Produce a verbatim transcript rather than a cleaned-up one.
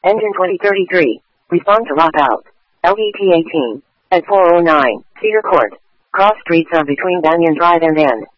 Engine twenty thirty-three. Respond to lockout. L E T eighteen. At four oh nine. Cedar Court. Cross streets are between Banyan Drive and N.